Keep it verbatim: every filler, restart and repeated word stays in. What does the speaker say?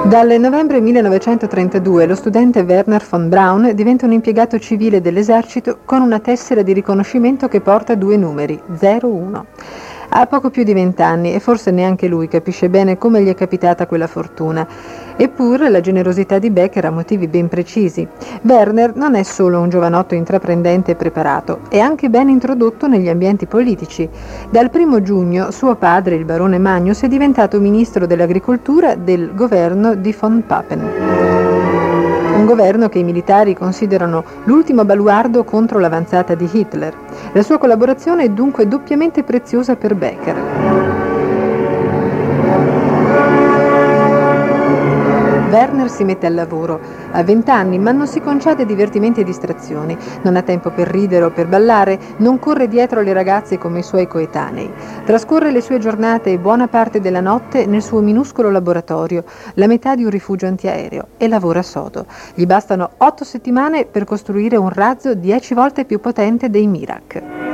Dal novembre millenovecentotrentadue lo studente Werner von Braun diventa un impiegato civile dell'esercito con una tessera di riconoscimento che porta due numeri, zero uno. Ha poco più di vent'anni e forse neanche lui capisce bene come gli è capitata quella fortuna. Eppure la generosità di Becker ha motivi ben precisi. Werner non è solo un giovanotto intraprendente e preparato, è anche ben introdotto negli ambienti politici. Dal primo giugno suo padre, il barone Magnus, è diventato ministro dell'agricoltura del governo di von Papen. Un governo che i militari considerano l'ultimo baluardo contro l'avanzata di Hitler. La sua collaborazione è dunque doppiamente preziosa per Becker. Werner si mette al lavoro. Ha vent'anni, ma non si concede divertimenti e distrazioni. Non ha tempo per ridere o per ballare, non corre dietro alle ragazze come i suoi coetanei. Trascorre le sue giornate e buona parte della notte nel suo minuscolo laboratorio, la metà di un rifugio antiaereo, e lavora sodo. Gli bastano otto settimane per costruire un razzo dieci volte più potente dei Mirak.